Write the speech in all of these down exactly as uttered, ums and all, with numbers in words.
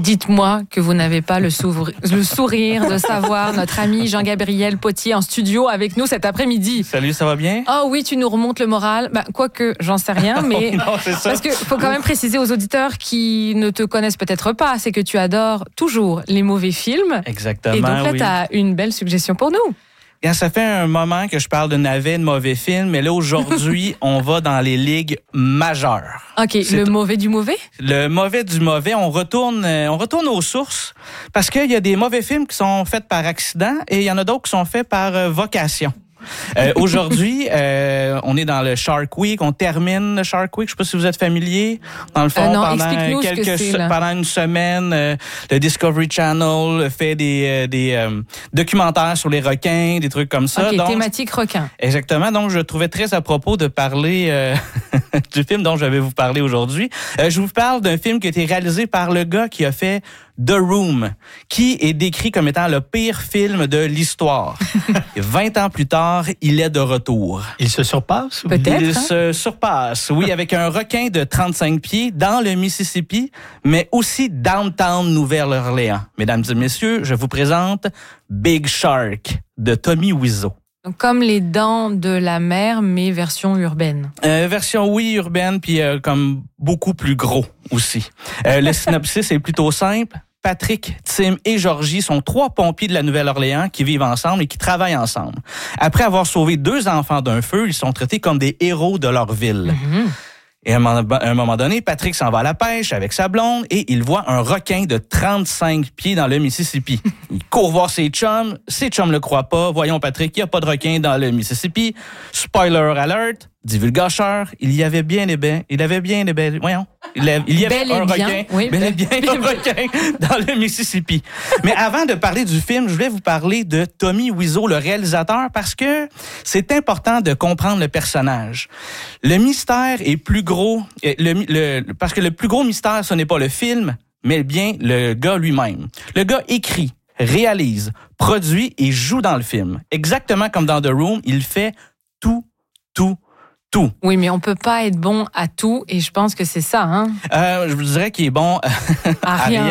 Dites-moi que vous n'avez pas le, souvri- le sourire de savoir notre ami Jean-Gabriel Potier en studio avec nous cet après-midi. Salut, ça va bien? Oh oui, tu nous remontes le moral. Ben, quoique, j'en sais rien, mais... non, c'est ça. Parce qu'il faut quand même préciser aux auditeurs qui ne te connaissent peut-être pas, c'est que tu adores toujours les mauvais films. Exactement, Et donc là, oui. tu as une belle suggestion pour nous. Bien, ça fait un moment que je parle de navet, de mauvais films, mais là, aujourd'hui, on va dans les ligues majeures. OK, C'est le t- mauvais du mauvais? Le mauvais du mauvais, on retourne, euh, on retourne aux sources parce qu'il y a des mauvais films qui sont faits par accident et il y en a d'autres qui sont faits par euh, vocation. Euh, aujourd'hui, euh, on est dans le Shark Week. On termine le Shark Week. Je sais pas si vous êtes familier. Dans le fond, Euh, non, pendant explique-nous ce quelques que c'est, là. pendant une semaine, euh, le Discovery Channel fait des euh, des euh, documentaires sur les requins, des trucs comme ça. OK, Donc, thématique requin. exactement. Donc, je trouvais très à propos de parler euh, du film dont je vais vous parler aujourd'hui. Euh, je vous parle d'un film qui a été réalisé par le gars qui a fait The Room, qui est décrit comme étant le pire film de l'histoire. vingt ans plus tard, il est de retour. Il se surpasse? ou- Peut-être. Il hein? se surpasse, oui, avec un requin de trente-cinq pieds dans le Mississippi, mais aussi downtown Nouvelle-Orléans. Mesdames et messieurs, je vous présente Big Shark de Tommy Wiseau. Donc, comme les dents de la mer, mais version urbaine. Euh, version oui urbaine, puis euh, comme beaucoup plus gros aussi. Euh, le synopsis est plutôt simple. Patrick, Tim et Georgie sont trois pompiers de la Nouvelle-Orléans qui vivent ensemble et qui travaillent ensemble. Après avoir sauvé deux enfants d'un feu, ils sont traités comme des héros de leur ville. Mhm. Et à un moment- à un moment donné, Patrick s'en va à la pêche avec sa blonde et il voit un requin de trente-cinq pieds dans le Mississippi. Il court voir ses chums, ses chums le croient pas. Voyons Patrick, il n'y a pas de requin dans le Mississippi. Spoiler alert, divulgateur, il y avait bien et bien, il avait bien et bien, voyons, il, a- il y avait Bel et un bien, requin, oui, bel et bel- bien un requin dans le Mississippi. Mais avant de parler du film, je voulais vous parler de Tommy Wiseau, le réalisateur, parce que c'est important de comprendre le personnage. Le mystère est plus gros, euh, le, le, parce que le plus gros mystère, ce n'est pas le film, mais bien le gars lui-même. Le gars écrit, réalise, produit et joue dans le film. Exactement comme dans The Room, il fait tout, tout, tout. Oui, mais on peut pas être bon à tout, et je pense que c'est ça, hein? Euh, je vous dirais qu'il est bon À rien.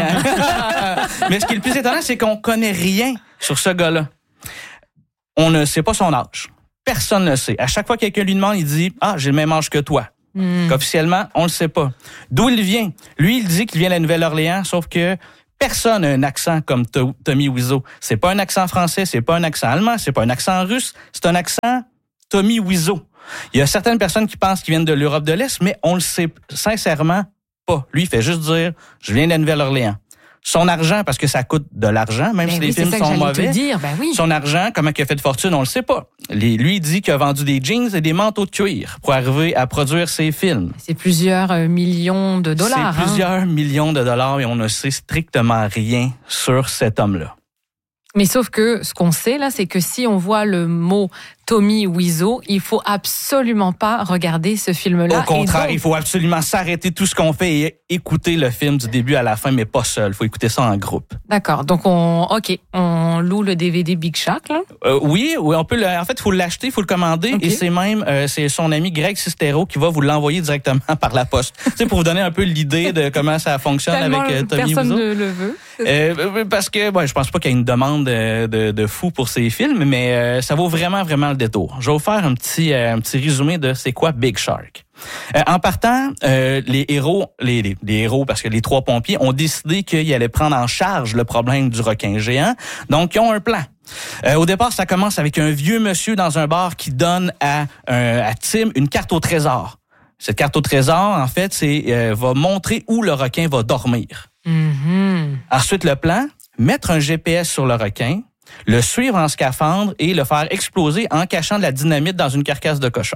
Mais ce qui est le plus étonnant, c'est qu'on connaît rien sur ce gars-là. On ne sait pas son âge. Personne ne le sait. À chaque fois que quelqu'un lui demande, il dit « Ah, j'ai le même âge que toi. Hmm. Qu'officiellement, on le sait pas. D'où il vient? Lui, il dit qu'il vient de la Nouvelle-Orléans, sauf que personne n'a un accent comme To- Tommy Wiseau. C'est pas un accent français, c'est pas un accent allemand, c'est pas un accent russe, c'est un accent Tommy Wiseau. Il y a certaines personnes qui pensent qu'ils viennent de l'Europe de l'Est, mais on le sait sincèrement pas. Lui, il fait juste dire « Je viens de la Nouvelle-Orléans ». Son argent, parce que ça coûte de l'argent, même Ben si oui, les c'est films ça que sont j'allais mauvais. te dire, ben oui. Son argent, comment il a fait de fortune, on le sait pas. Les- lui, il dit qu'il a vendu des jeans et des manteaux de cuir pour arriver à produire ses films. C'est plusieurs euh, millions de dollars. C'est hein. plusieurs millions de dollars et on ne sait strictement rien sur cet homme-là. Mais sauf que ce qu'on sait là, c'est que si on voit le mot Tommy Wiseau, il faut absolument pas regarder ce film-là. Au contraire, Et donc- il faut absolument s'arrêter tout ce qu'on fait et écouter le film du début à la fin, mais pas seul. Il faut écouter ça en groupe. D'accord. Donc on, ok, on loue le D V D Big Shark là. Euh, oui, oui, on peut. Le, en fait, il faut l'acheter, il faut le commander, Ok. et c'est même euh, c'est son ami Greg Sestero qui va vous l'envoyer directement par la poste. Tu sais, pour vous donner un peu l'idée de comment ça fonctionne Tellement avec euh, Tommy personne Wiseau. ne le veut. Euh, parce que bon, je pense pas qu'il y ait une demande de, de, de fou pour ces films, mais euh, ça vaut vraiment vraiment le détour. Je vais vous faire un petit euh, un petit résumé de c'est quoi Big Shark. Euh, en partant, euh, les héros, les, les, les héros, parce que les trois pompiers ont décidé qu'ils allaient prendre en charge le problème du requin géant, donc ils ont un plan. Euh, au départ, ça commence avec un vieux monsieur dans un bar qui donne à, euh, à Tim une carte au trésor. Cette carte au trésor, en fait, c'est euh, va montrer où le requin va dormir. Mhm. Ensuite, le plan, mettre un G P S sur le requin, le suivre en scaphandre et le faire exploser en cachant de la dynamite dans une carcasse de cochon.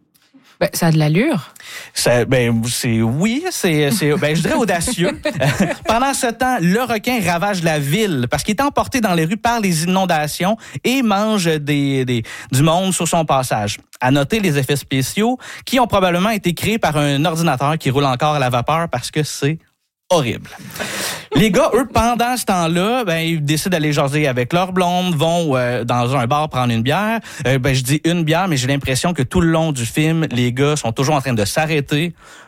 Ben, ça a de l'allure. Ça, ben, c'est, oui, c'est, c'est, ben, je dirais audacieux. Pendant ce temps, le requin ravage la ville parce qu'il est emporté dans les rues par les inondations et mange des, des, du monde sur son passage. À noter les effets spéciaux qui ont probablement été créés par un ordinateur qui roule encore à la vapeur parce que c'est horrible. Les gars, eux, pendant ce temps-là, ben, ils décident d'aller jaser avec leur blonde, vont euh, dans un bar prendre une bière. Euh, ben, je dis une bière, mais j'ai l'impression que tout le long du film, les gars sont toujours en train de s'arrêter,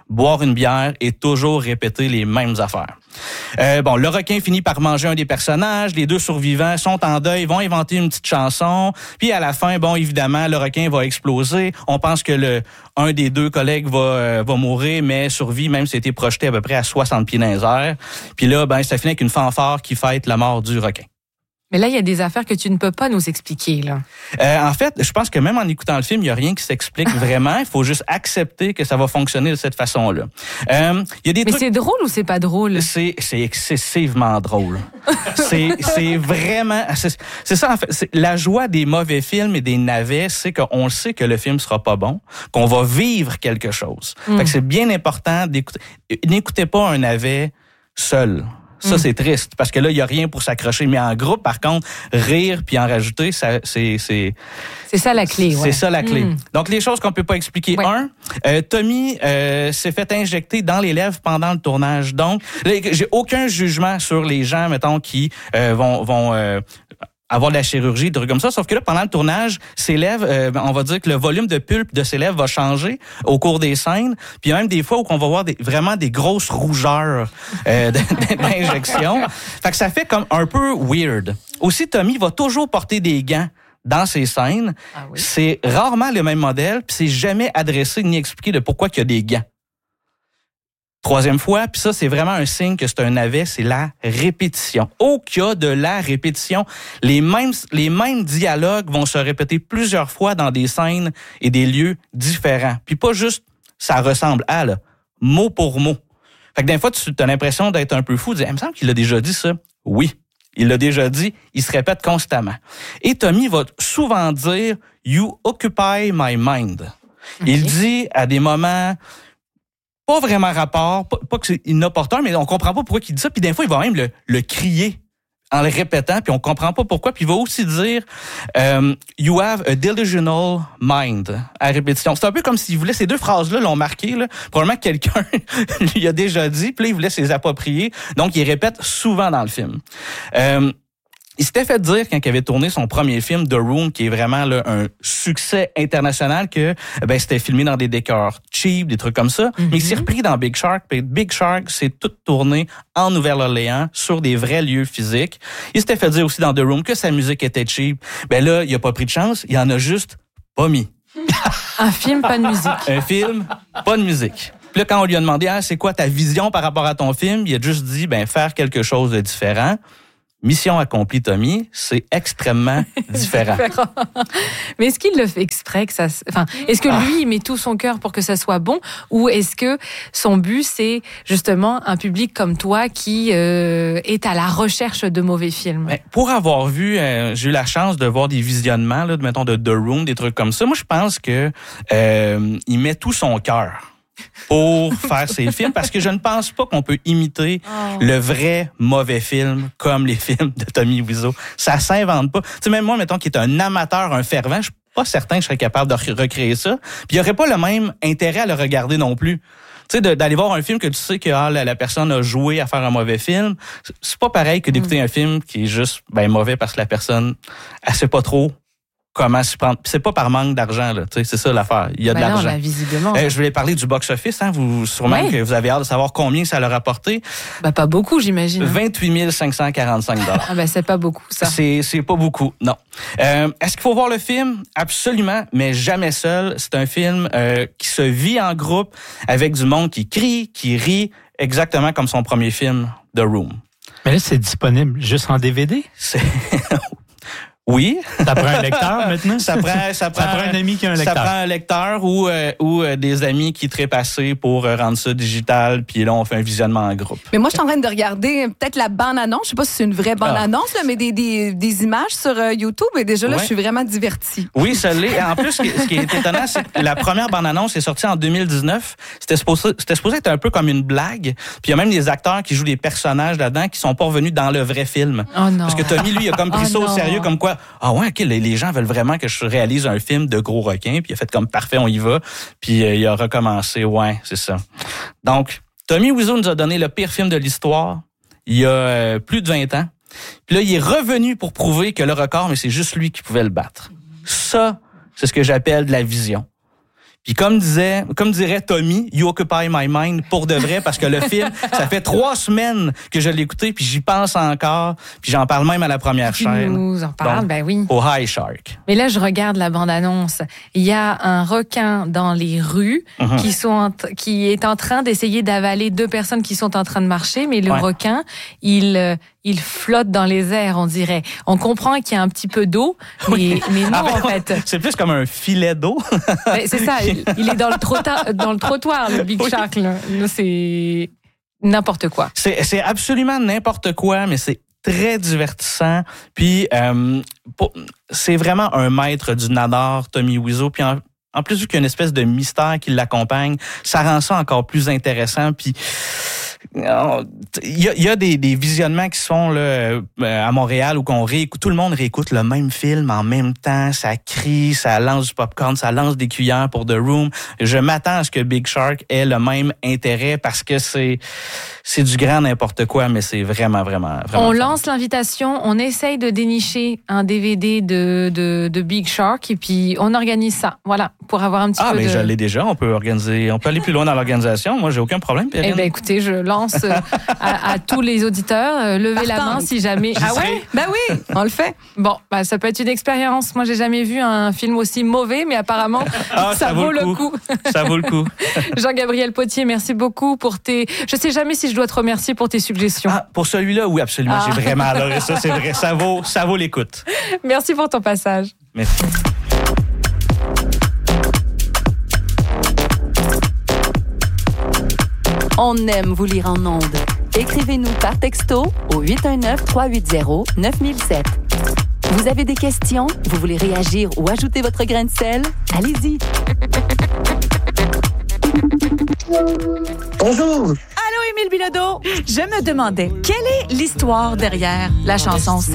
boire une bière et toujours répéter les mêmes affaires. Euh, bon, le requin finit par manger un des personnages, les deux survivants sont en deuil, vont inventer une petite chanson, puis à la fin, bon, évidemment, le requin va exploser. On pense que le un des deux collègues va euh, va mourir, mais survit, même s'il a été projeté à peu près à soixante pieds dans les airs. Puis là, ben, ça finit avec une fanfare qui fête la mort du requin. Mais là, il y a des affaires que tu ne peux pas nous expliquer, là. Euh, en fait, je pense que même en écoutant le film, il n'y a rien qui s'explique vraiment. Il faut juste accepter que ça va fonctionner de cette façon-là. Euh, il y a des Mais trucs... c'est drôle ou c'est pas drôle? C'est, c'est excessivement drôle. c'est, c'est vraiment... C'est, c'est ça, en fait. C'est, la joie des mauvais films et des navets, c'est qu'on sait que le film sera pas bon, qu'on va vivre quelque chose. Mm. Fait que c'est bien important d'écouter... N'écoutez pas un navet seul. Ça, mm. c'est triste, parce que là, il n'y a rien pour s'accrocher. Mais en groupe, par contre, rire puis en rajouter, ça, c'est... C'est, c'est ça la clé, ouais. C'est ça la clé. Mm. Donc, les choses qu'on peut pas expliquer. Ouais. Un, euh, Tommy euh, s'est fait injecter dans les lèvres pendant le tournage. Donc, là, j'ai aucun jugement sur les gens, mettons, qui euh, vont... vont euh, avoir de la chirurgie, des trucs comme ça. Sauf que là, pendant le tournage, ses lèvres, euh, on va dire que le volume de pulpe de ses lèvres va changer au cours des scènes. Puis il y a même des fois où on va voir des, vraiment des grosses rougeurs euh, d'injection. Fait que ça fait comme un peu weird. Aussi, Tommy va toujours porter des gants dans ses scènes. Ah oui? C'est rarement le même modèle, puis c'est jamais adressé ni expliqué de pourquoi il y a des gants. Troisième fois, puis ça, c'est vraiment un signe que c'est un navet, c'est la répétition. Oh, qu'il y a de la répétition. Les mêmes, les mêmes dialogues vont se répéter plusieurs fois dans des scènes et des lieux différents. Puis pas juste, ça ressemble à, là, mot pour mot. Fait que des fois, tu as l'impression d'être un peu fou, de dire, il me semble qu'il a déjà dit ça. Oui, il l'a déjà dit, il se répète constamment. Et Tommy va souvent dire, « You occupy my mind ». Okay. Il dit à des moments... pas vraiment rapport, pas, pas que c'est inopportun, mais on comprend pas pourquoi il dit ça. Puis des fois, il va même le, le crier en le répétant, puis on comprend pas pourquoi. Puis il va aussi dire um, « You have a delusional mind » à répétition. C'est un peu comme s'il voulait, ces deux phrases-là l'ont marqué. Là. Probablement que quelqu'un lui a déjà dit, puis là, il voulait se les approprier. Donc, il répète souvent dans le film. Um, Il s'était fait dire, quand il avait tourné son premier film, The Room, qui est vraiment là, un succès international, que ben c'était filmé dans des décors cheap, des trucs comme ça. Mm-hmm. Mais il s'est repris dans Big Shark. Puis Big Shark, c'est tout tourné en Nouvelle-Orléans, sur des vrais lieux physiques. Il s'était fait dire aussi dans The Room que sa musique était cheap. Ben là, il a pas pris de chance, il en a juste pas mis. Un film, pas de musique. Un film, pas de musique. Puis là, quand on lui a demandé, ah, c'est quoi ta vision par rapport à ton film, il a juste dit, ben faire quelque chose de différent. Mission accomplie, Tommy, c'est extrêmement différent. Mais est-ce qu'il le fait exprès que ça... Enfin, est-ce que lui, il met tout son cœur pour que ça soit bon, ou est-ce que son but, c'est justement un public comme toi qui euh, est à la recherche de mauvais films? Mais pour avoir vu, euh, j'ai eu la chance de voir des visionnements, là, de, mettons, de The Room, des trucs comme ça. Moi, je pense que euh, il met tout son cœur pour faire ses films, parce que je ne pense pas qu'on peut imiter oh. le vrai mauvais film comme les films de Tommy Wiseau. Ça s'invente pas. Tu sais, même moi, mettons, qui est un amateur, un fervent, je suis pas certain que je serais capable de recréer ça. Puis il y aurait pas le même intérêt à le regarder non plus. Tu sais, de, d'aller voir un film que tu sais que ah, la, la personne a joué à faire un mauvais film, c'est pas pareil que d'écouter mm. un film qui est juste ben mauvais parce que la personne, elle sait pas trop comment s'y prendre. Puis c'est pas par manque d'argent, là. Tu sais, c'est ça l'affaire. Il y a ben de l'argent. Non, ben visiblement. Euh, je voulais parler du box-office, hein. Vous, sûrement ouais. que vous avez hâte de savoir combien ça leur a rapporté. Ben, pas beaucoup, j'imagine. vingt-huit mille cinq cent quarante-cinq dollars. Ah, ben, c'est pas beaucoup, ça. C'est, c'est pas beaucoup, non. Euh, est-ce qu'il faut voir le film? Absolument, mais jamais seul. C'est un film, euh, qui se vit en groupe avec du monde qui crie, qui rit, exactement comme son premier film, The Room. Mais là, c'est disponible juste en D V D? C'est... Oui. Ça prend un lecteur maintenant? Ça prend, ça prend, ça prend un ami qui a un lecteur. Ça prend un lecteur ou, euh, ou euh, des amis qui trépassaient pour euh, rendre ça digital, puis là, on fait un visionnement en groupe. Mais moi, je suis en train de regarder peut-être la bande-annonce. Je sais pas si c'est une vraie bande-annonce, là, mais des, des, des images sur euh, YouTube. Et déjà, là, ouais. je suis vraiment divertie. Oui, ça l'est. En plus, ce qui, ce qui est étonnant, c'est que la première bande-annonce est sortie en deux mille dix-neuf. C'était supposé, c'était supposé être un peu comme une blague. Puis il y a même des acteurs qui jouent des personnages là-dedans qui sont pas revenus dans le vrai film. Oh non. Parce que Tommy, lui, il a comme pris oh ça au sérieux, comme quoi, ah ouais, ok, les gens veulent vraiment que je réalise un film de gros requins, puis il a fait comme parfait, on y va, puis euh, il a recommencé, ouais, c'est ça. Donc, Tommy Wiseau nous a donné le pire film de l'histoire il y a euh, plus de vingt ans, puis là, il est revenu pour prouver que le record, mais c'est juste lui qui pouvait le battre. Ça, c'est ce que j'appelle de la vision. Puis comme disait, comme dirait Tommy, You Occupy My Mind pour de vrai, parce que le film, ça fait trois semaines que je l'ai écouté, puis j'y pense encore, puis j'en parle même à la première tu chaîne. nous en parles, Donc, ben oui. Au High Shark. Mais là, je regarde la bande-annonce. Il y a un requin dans les rues Mhm. qui sont en t- qui est en train d'essayer d'avaler deux personnes qui sont en train de marcher, mais le Ouais. requin, il euh, il flotte dans les airs, on dirait. On comprend qu'il y a un petit peu d'eau, mais, mais non, en fait. C'est plus comme un filet d'eau. Ben, c'est ça, il, il est dans le, trottoir, dans le trottoir, le Big Oui. Shark. Là. Là, c'est n'importe quoi. C'est, c'est absolument n'importe quoi, mais c'est très divertissant. Puis euh, pour- c'est vraiment un maître du nadar, Tommy Wiseau. Puis en, en plus, vu qu'il y a une espèce de mystère qui l'accompagne, ça rend ça encore plus intéressant. Puis il y a, il y a des, des visionnements qui se font là, euh, à Montréal où qu'on réécoute, tout le monde réécoute le même film en même temps. Ça crie, ça lance du popcorn, ça lance des cuillères pour The Room. Je m'attends à ce que Big Shark ait le même intérêt parce que c'est c'est du grand n'importe quoi, mais c'est vraiment, vraiment, vraiment On fun. lance l'invitation, on essaye de dénicher un D V D de, de, de Big Shark et puis on organise ça. Voilà, pour avoir un petit Ah, peu mais de... je l'ai déjà. On peut organiser, on peut aller plus loin dans l'organisation. Moi, j'ai aucun problème, Eh Perrine. ben écoutez, je lance euh, à, à tous les auditeurs, euh, levez la Partante. main si jamais. Ah ouais. Ben oui, on le fait. Bon, bah, ça peut être une expérience. Moi, j'ai jamais vu un film aussi mauvais, mais apparemment, Ah, ça, vaut le coup. Ça vaut le coup. Jean-Gabriel Potier, merci beaucoup pour tes. Je sais jamais si je dois te remercier pour tes suggestions. Ah, pour celui-là, oui, absolument. Ah. J'ai vraiment adoré ça. C'est vrai. Ça vaut, ça vaut l'écoute. Merci pour ton passage. Merci. On aime vous lire en ondes. Écrivez-nous par texto au huit un neuf, trois huit zéro, neuf zéro zéro sept. Vous avez des questions? Vous voulez réagir ou ajouter votre grain de sel? Allez-y! Bonjour. Allô, Émile Bilodeau. Je me demandais, quelle est l'histoire derrière la chanson